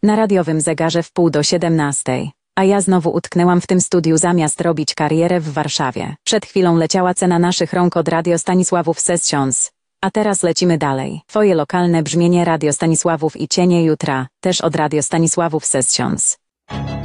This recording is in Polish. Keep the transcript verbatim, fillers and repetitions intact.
Na radiowym zegarze w pół do siedemnastej. A ja znowu utknęłam w tym studiu zamiast robić karierę w Warszawie. Przed chwilą leciała cena naszych rąk od Radio Stanisławów Sessions. A teraz lecimy dalej. Twoje lokalne brzmienie Radio Stanisławów i Cienie Jutra, też od Radio Stanisławów Sessions.